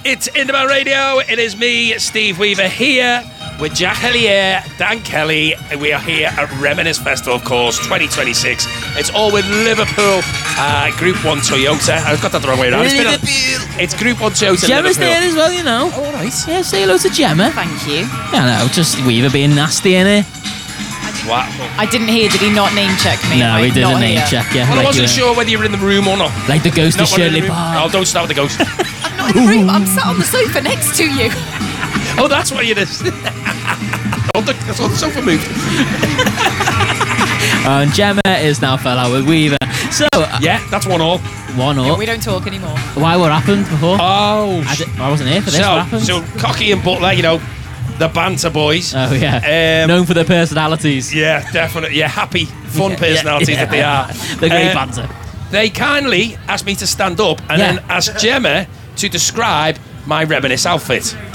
It's Independent Radio. It is me, Steve Weaver, here with Jack Hellier, Dan Kelly. We are here at Reminisce Festival, of course, 2026. It's all with Liverpool Group 1 Toyota. I've got that the wrong way around. It's Group 1 Toyota. Gemma's Liverpool. there as well, you know. Oh, all right. Yeah, say hello to Gemma. Thank you. I know, just Weaver being nasty, innit? Wow. I didn't hear, did he not name check me? No, he didn't Not name here. check, yeah. Well, I like wasn't you- sure whether you were in the room or not. Like the ghost of Not one in the Shirley room. Park. Oh, don't start with the ghost. I'm not in the room, I'm sat on the sofa next to you. Oh, that's why you did. That's all the sofa moved. And Gemma is now fell out with Weaver. So, Yeah, that's 1-1. 1-0. We don't talk anymore. Why, what happened before? Oh, I wasn't here for this, what happened? so Cocky and Butler, you know, the banter boys. Oh, yeah. Known for their personalities. Yeah, definitely. Yeah, happy, fun personalities that they are. The great banter. They kindly asked me to stand up and then asked Gemma to describe my Reminisce outfit.